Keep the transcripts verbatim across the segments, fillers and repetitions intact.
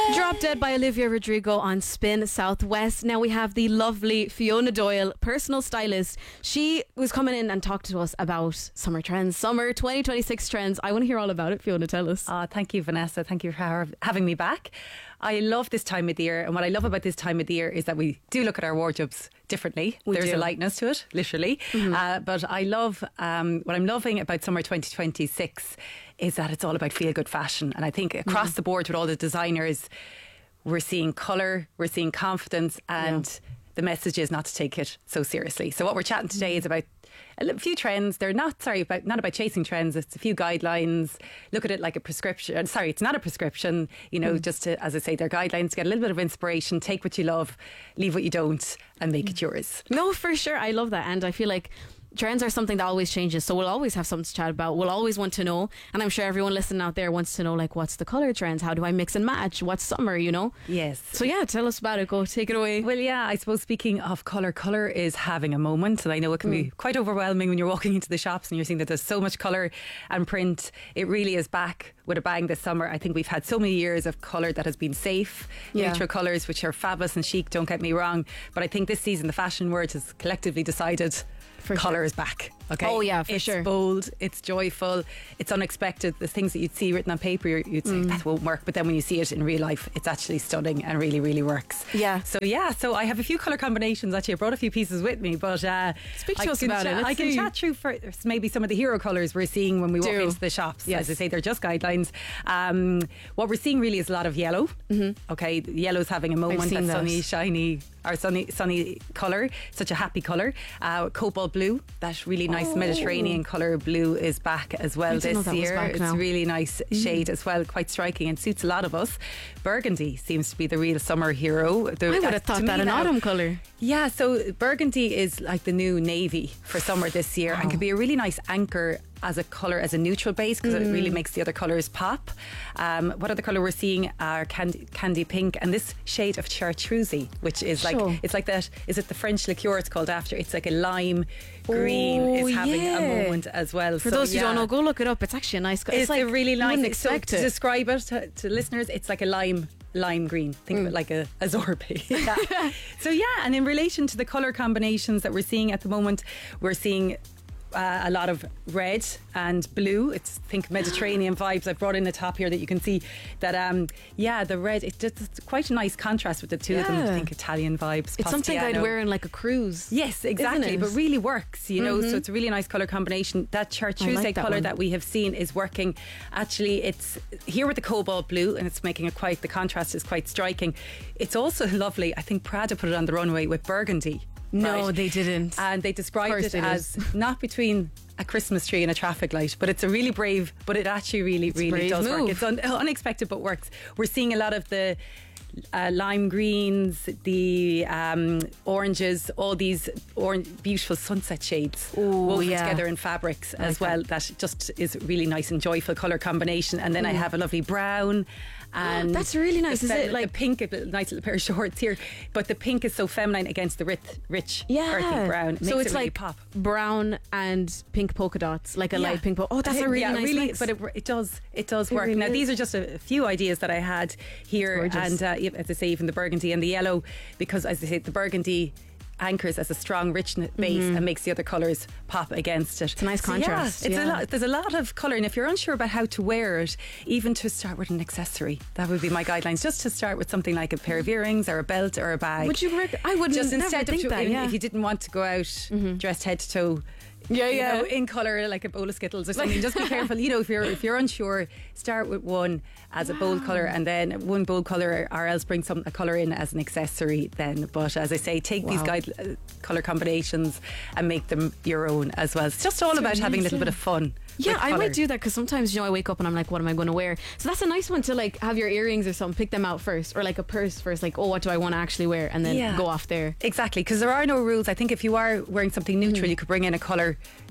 Drop Dead by Olivia Rodrigo on Spin Southwest. Now we have the lovely Fiona Doyle, personal stylist. She was coming in and talked to us about summer trends, summer twenty twenty-six trends. I want to hear all about it. Fiona, tell us. Oh, thank you, Vanessa. Thank you for having me back. I love this time of the year, and what I love about this time of the year is that we do look at our wardrobes differently. We There's do. a lightness to it, literally. Mm-hmm. Uh, but I love, um, what I'm loving about summer twenty twenty-six is that it's all about feel-good fashion. And I think across mm-hmm. the board with all the designers, we're seeing colour, we're seeing confidence, and yeah. the message is not to take it so seriously. So what we're chatting today mm-hmm. is about a few trends. They're not, sorry, about not about chasing trends. It's a few guidelines. Look at it like a prescription. Sorry, it's not a prescription. You know, mm. just to, as I say, they're guidelines. Get a little bit of inspiration. Take what you love, leave what you don't, and make mm. it yours. No, for sure. I love that, and I feel like trends are something that always changes, so we'll always have something to chat about. We'll always want to know, and I'm sure everyone listening out there wants to know, like, what's the colour trends? How do I mix and match? What's summer, you know? Yes. So yeah, tell us about it. Go, take it away. Well, yeah, I suppose speaking of colour, colour is having a moment, and I know it can mm. be quite overwhelming when you're walking into the shops and you're seeing that there's so much colour and print. It really is back with a bang this summer. I think we've had so many years of colour that has been safe, yeah. neutral colours, which are fabulous and chic, don't get me wrong, but I think this season the fashion world has collectively decided for colour sure. is back. Okay. Oh yeah, for it's sure. It's bold, it's joyful, it's unexpected. The things that you'd see written on paper, you'd say mm. that won't work, but then when you see it in real life, it's actually stunning and really, really works. Yeah. So yeah, so I have a few colour combinations. Actually, I brought a few pieces with me, but uh, speak to I us can about ch- it. Let's I can see. chat through for maybe some of the hero colours we're seeing when we walk Do. into the shops. Yes. As I say, they're just guidelines. Um, what we're seeing really is a lot of yellow. Mm-hmm. Okay, yellow's having a moment. That sunny, shiny, our sunny, sunny colour, such a happy colour. Uh, cobalt blue, that really nice oh. Mediterranean colour blue is back as well I this year. It's now. a really nice mm. shade as well, quite striking and suits a lot of us. Burgundy seems to be the real summer hero. The, I would uh, have thought that an now, autumn colour. Yeah, so burgundy is like the new navy for summer this year, wow. and can be a really nice anchor as a colour, as a neutral base, because mm. it really makes the other colours pop. Um, what other colour we're seeing are candy, candy pink, and this shade of chartreuse, which is like sure. it's like that. Is it the French liqueur? It's called after. It's like a lime green. Oh, is having yeah. a moment as well. For so, those who yeah. don't know, go look it up. It's actually a nice colour. It's, it's like, a really nice. You wouldn't so expect to it. describe it to, to listeners, it's like a lime. Lime green, think mm. of it like a, a sorbet. Yeah. So yeah, and in relation to the colour combinations that we're seeing at the moment, we're seeing Uh, a lot of red and blue. It's think Mediterranean vibes. I've brought in the top here that you can see that um yeah the red, it, it's quite a nice contrast with the two yeah. of them. I think Italian vibes. It's something I'd wear in like a cruise. Yes, exactly, but really works, you know. Mm-hmm. So it's a really nice colour combination. That chartreuse like that colour one. that we have seen is working. Actually, it's here with the cobalt blue, and it's making it quite, the contrast is quite striking. It's also lovely. I think Prada put it on the runway with burgundy. No, right? they didn't. And they described it as not between a Christmas tree and a traffic light, but it's a really brave, but it actually really, it's really does move. work. It's un- unexpected, but works. We're seeing a lot of the Uh, lime greens, the um, oranges, all these orange, beautiful sunset shades Ooh, woven yeah. together in fabrics like as well. That. that just is really nice and joyful colour combination. And then mm. I have a lovely brown. And that's really nice. Is it like the pink? A nice little pair of shorts here, but the pink is so feminine against the rich, rich yeah. earthy brown. It so makes it's it really like pop. brown and pink polka dots, like a yeah. light pink polka. Oh, that's a really yeah, nice really, mix. But it, it does, it does it work. really now, is. these are just a few ideas that I had here, and uh, as I say, even the burgundy and the yellow, because as I say, the burgundy anchors as a strong rich base mm-hmm. and makes the other colours pop against it. It's a nice so contrast. Yeah, it's yeah. a lot, there's a lot of colour, and if you're unsure about how to wear it, even to start with an accessory, that would be my guidelines. Just to start with something like a pair of earrings or a belt or a bag. Would you? Rec- I wouldn't. Just instead think of that, yeah. if you didn't want to go out mm-hmm. dressed head to toe. Yeah, you yeah. know, in colour like a bowl of Skittles or something. Just be careful. You know, if you're if you're unsure, start with one as a bold colour, and then one bold colour, or else bring some a colour in as an accessory. Then, but as I say, take wow. these guide uh, colour combinations and make them your own as well. It's just all it's about really having nice, a little yeah. bit of fun. Yeah, I might do that, because sometimes, you know, I wake up and I'm like, what am I going to wear? So that's a nice one to like have your earrings or something, pick them out first, or like a purse first, like, oh, what do I want to actually wear, and then yeah. go off there. Exactly, because there are no rules. I think if you are wearing something neutral, mm. you could bring in a colour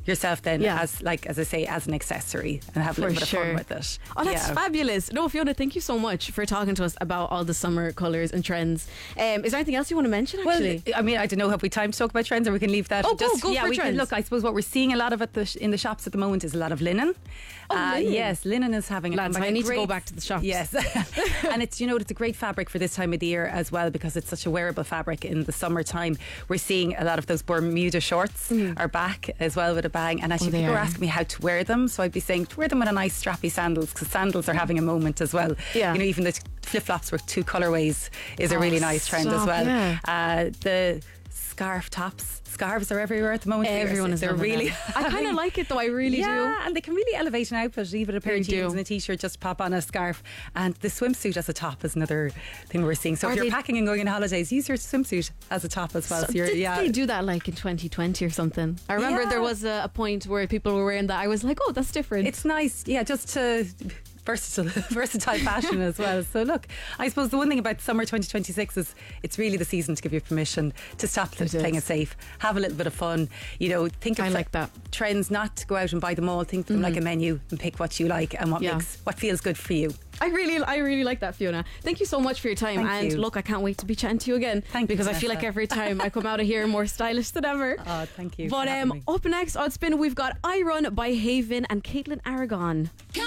yourself then Yeah. as, like, as I say, as an accessory, and have a little For bit of sure. fun with it. Oh, that's Yeah. fabulous. No, Fiona, thank you so much for talking to us about all the summer colours and trends. Um, is there anything else you want to mention, actually? Well, I mean, I don't know, have we time to talk about trends, or we can leave that? Oh, go- Just, go yeah, for we trends. Can, look, I suppose what we're seeing a lot of at the sh- in the shops at the moment is a lot of linen. Oh, Uh, linen. Yes, linen is having a Lads, comeback. I need to Great- go back to the shops. Yes. And it's, you know, it's a great fabric for this time of the year as well, because it's such a wearable fabric in the summertime. We're seeing a lot of those Bermuda shorts are back as well with a bang. And actually, Mm. Oh, they people are are. asking me how to wear them. So I'd be saying, wear them with a nice strappy sandals, because sandals are having a moment as well. Yeah. You know, even the flip flops with two colourways is a Oh, really nice trend as stop, well. yeah. Uh, the scarf tops, scarves are everywhere at the moment. Everyone is They're loving really. them. I kind of like it though. I really Yeah, and they can really elevate an outfit. Even a pair They of jeans do. and a t-shirt, just pop on a scarf. And the swimsuit as a top is another thing we're seeing. So Are if you're they- packing and going on holidays, use your swimsuit as a top as well. do. So you're, Did yeah. they do that like in twenty twenty or something? I remember Yeah. there was a, a point where people were wearing that. I was like, oh, that's different. It's nice, yeah, just to versatile, versatile fashion as well. So look, I suppose the one thing about summer twenty twenty-six is it's really the season to give you permission to stop It playing is. it safe, have a little bit of fun. You know, think of I tre- like that. trends, not to go out and buy them all. Think of them like a menu and pick what you like and what Yeah. makes what feels good for you. I really, I really like that, Fiona. Thank you so much for your time. Thank and you. look, I can't wait to be chatting to you again. Thank you, because I feel Vanessa. like every time I come out of here more stylish than ever. Oh, thank you. But for having um, me. up next on Spin, we've got I Run by Haven and Caitlin Aragon.